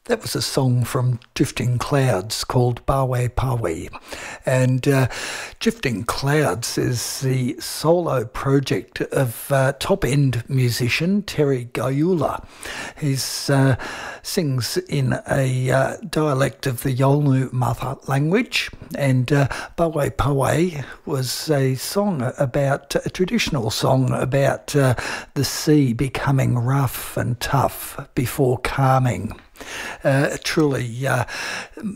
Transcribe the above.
That was a song from Drifting Clouds called Pawe Pawe. And Drifting Clouds is the solo project of top-end musician Terry Gayula. He sings in a dialect of the Yolngu mother language, and Pawe Pawe was a traditional song about the sea becoming rough and tough before calming. Truly